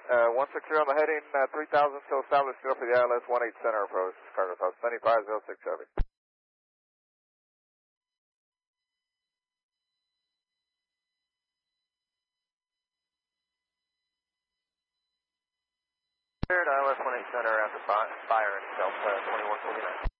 160 on the heading, 3000 still established, go for the ILS 18 center approach, cargo thoughts, 9506 Chevy. Cleared ILS 18 center after fire in Delta 2149.